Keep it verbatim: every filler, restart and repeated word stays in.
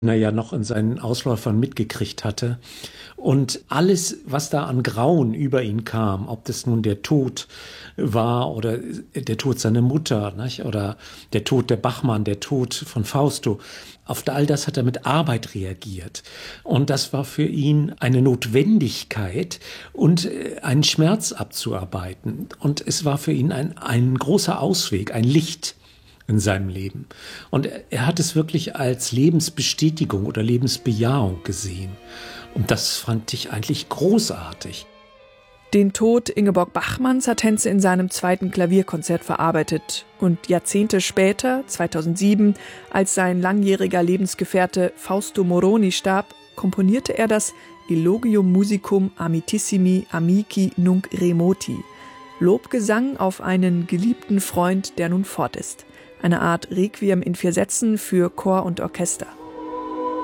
er ja noch in seinen Ausläufern mitgekriegt hatte. Und alles, was da an Grauen über ihn kam, ob das nun der Tod war oder der Tod seiner Mutter, nicht? Oder der Tod der Bachmann, der Tod von Fausto, auf all das hat er mit Arbeit reagiert. Und das war für ihn eine Notwendigkeit und einen Schmerz abzuarbeiten. Und es war für ihn ein, ein großer Ausweg, ein Licht in seinem Leben. Und er hat es wirklich als Lebensbestätigung oder Lebensbejahung gesehen. Und das fand ich eigentlich großartig. Den Tod Ingeborg Bachmanns hat Henze in seinem zweiten Klavierkonzert verarbeitet. Und Jahrzehnte später, zweitausendsieben, als sein langjähriger Lebensgefährte Fausto Moroni starb, komponierte er das Elogium musicum amitissimi amici nunc remoti. Lobgesang auf einen geliebten Freund, der nun fort ist. Eine Art Requiem in vier Sätzen für Chor und Orchester.